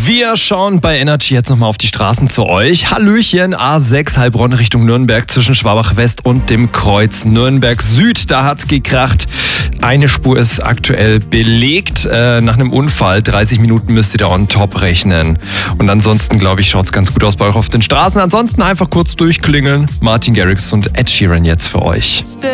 Wir schauen bei Energy jetzt nochmal auf die Straßen zu euch. Hallöchen, A6 Heilbronn Richtung Nürnberg zwischen Schwabach West und dem Kreuz Nürnberg Süd. Da hat's gekracht. Eine Spur ist aktuell belegt. Nach einem Unfall 30 Minuten müsst ihr da on top rechnen. Und ansonsten, glaube ich, schaut's ganz gut aus bei euch auf den Straßen. Ansonsten einfach kurz durchklingeln. Martin Garrix und Ed Sheeran jetzt für euch.